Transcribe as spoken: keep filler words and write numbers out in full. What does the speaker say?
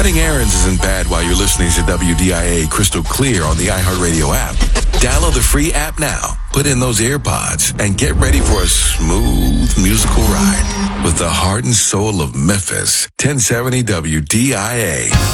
Running errands isn't bad while you're listening to W D I A Crystal Clear on the iHeartRadio app. Download the free app now, put in those AirPods, and get ready for a smooth musical ride with the heart and soul of Memphis. ten seventy W D I A.